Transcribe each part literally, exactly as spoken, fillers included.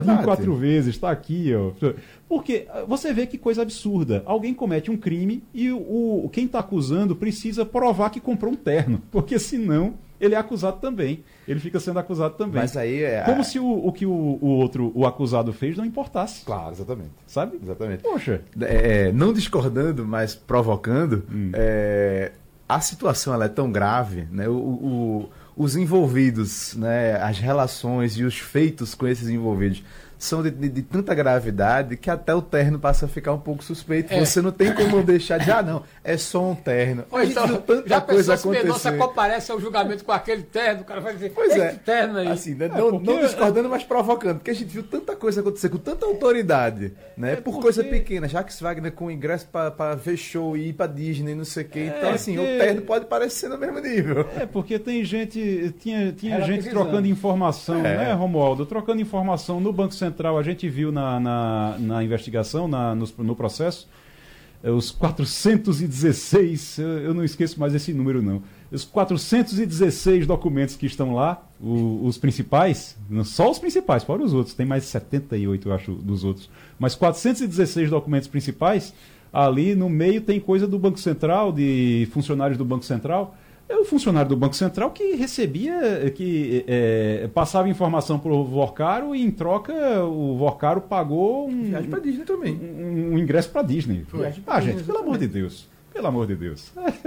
em quatro vezes, está aqui, ó. Porque você vê que coisa absurda. Alguém comete um crime e o, o quem está acusando precisa provar que comprou um terno, porque senão ele é acusado também. Ele fica sendo acusado também. Mas aí é... Como se o, o que o, o outro, o acusado fez não importasse. Claro, exatamente. Sabe? Exatamente. Poxa. É, não discordando, mas provocando, hum. é, a situação ela é tão grave, né? O, o, os envolvidos, né? As relações e os feitos com esses envolvidos são de, de, de tanta gravidade que até o terno passa a ficar um pouco suspeito. É. Você não tem como deixar de, ah, não, é só um terno. Ou então, tanta já coisa acontecer. Nossa, comparece ao julgamento com aquele terno, o cara vai dizer, pois é, terno aí. Assim, né, é, não, porque... não discordando, mas provocando, porque a gente viu tanta coisa acontecer com tanta autoridade, né, é por porque... coisa pequena. Jacques Wagner com ingresso para ver show e ir para Disney, não sei o quê. É, então, assim, porque... o terno pode parecer no mesmo nível. É, porque tem gente, tinha, tinha gente trocando informação, é. né, Romualdo? Trocando informação no Banco Central. A gente viu na, na, na investigação, na, no, no processo, os quatrocentos e dezesseis, eu não esqueço mais esse número não, os quatrocentos e dezesseis documentos que estão lá, o, os principais, só os principais, fora os outros, tem mais setenta e oito, eu acho, dos outros, mas quatrocentos e dezesseis documentos principais, ali no meio tem coisa do Banco Central, de funcionários do Banco Central. É o funcionário do Banco Central que recebia, que é, passava informação para o Vorcaro e em troca o Vorcaro pagou um, viagem para Disney também. Um, um ingresso para Disney. Ah, gente, Disney, pelo amor de Deus. Pelo amor de Deus.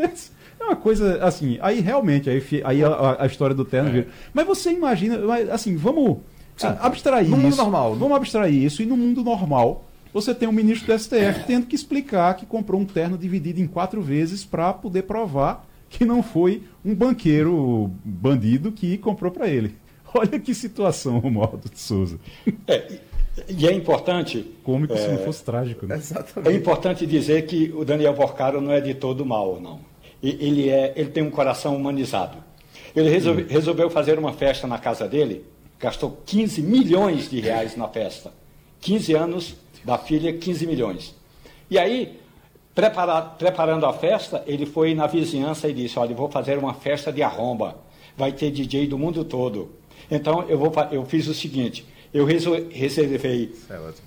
É uma coisa assim, aí realmente, aí, aí a, a história do terno. É. Mas você imagina, assim, vamos Sim, abstrair no isso. mundo normal. Vamos abstrair isso e no mundo normal. Você tem um ministro do S T F tendo que explicar que comprou um terno dividido em quatro vezes para poder provar que não foi um banqueiro bandido que comprou para ele. Olha que situação, Romualdo de Souza. É, e é importante... Como que é, se não fosse trágico, né? Exatamente. É importante dizer que o Daniel Vorcaro não é de todo mal, não. Ele, é, ele tem um coração humanizado. Ele resolve, hum. resolveu fazer uma festa na casa dele, gastou quinze milhões de reais na festa. quinze anos da filha, quinze milhões. E aí... Preparar, preparando a festa, ele foi na vizinhança e disse, olha, eu vou fazer uma festa de arromba, vai ter D J do mundo todo. Então, eu, vou, eu fiz o seguinte, eu reservei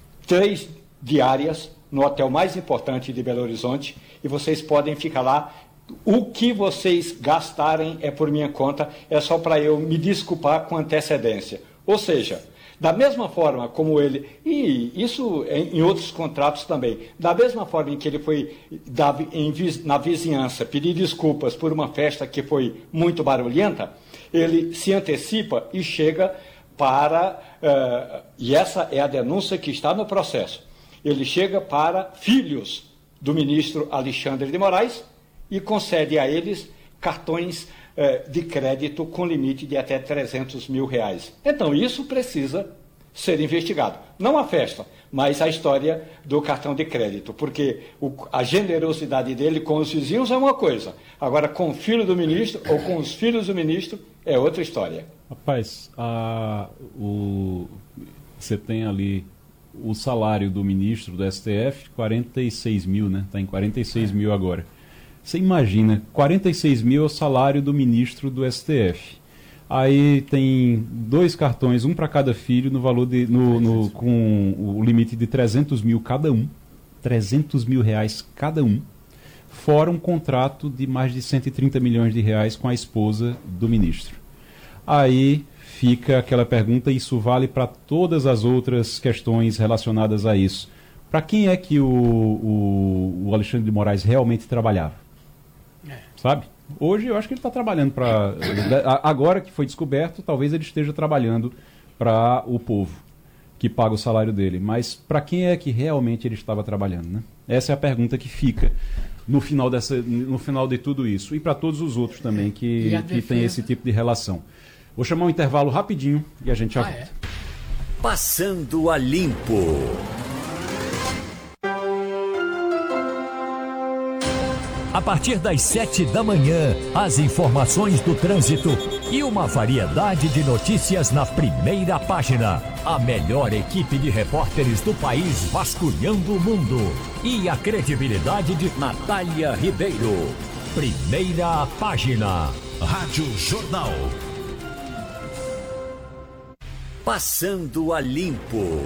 três diárias no hotel mais importante de Belo Horizonte e vocês podem ficar lá. O que vocês gastarem é por minha conta, é só para eu me desculpar com antecedência. Ou seja... Da mesma forma como ele, e isso em outros contratos também, da mesma forma em que ele foi da, em, na vizinhança pedir desculpas por uma festa que foi muito barulhenta, ele se antecipa e chega para, uh, e essa é a denúncia que está no processo, ele chega para filhos do ministro Alexandre de Moraes e concede a eles cartões de crédito com limite de até trezentos mil reais. Então, isso precisa ser investigado. Não a festa, mas a história do cartão de crédito, porque o, a generosidade dele com os vizinhos é uma coisa, agora com o filho do ministro ou com os filhos do ministro é outra história. Rapaz, a, o, você tem ali o salário do ministro do S T F, quarenta e seis mil, né? Está em quarenta e seis mil agora. Você imagina, quarenta e seis mil é o salário do ministro do S T F. Aí tem dois cartões, um para cada filho, no valor de, no, no, com o limite de trezentos mil cada um. trezentos mil reais cada um. Fora um contrato de mais de cento e trinta milhões de reais com a esposa do ministro. Aí fica aquela pergunta, isso vale para todas as outras questões relacionadas a isso. Para quem é que o, o, o Alexandre de Moraes realmente trabalhava? É. Sabe? Hoje eu acho que ele está trabalhando para... Agora que foi descoberto, talvez ele esteja trabalhando para o povo que paga o salário dele. Mas para quem é que realmente ele estava trabalhando, né? Essa é a pergunta que fica no final, dessa, no final de tudo isso. E para todos os outros também que, que tem esse tipo de relação. Vou chamar um intervalo rapidinho e a gente já ah, volta. É? Passando a Limpo. A partir das sete da manhã, as informações do trânsito e uma variedade de notícias na primeira página. A melhor equipe de repórteres do país vasculhando o mundo. E a credibilidade de Natália Ribeiro. Primeira página. Rádio Jornal. Passando a Limpo.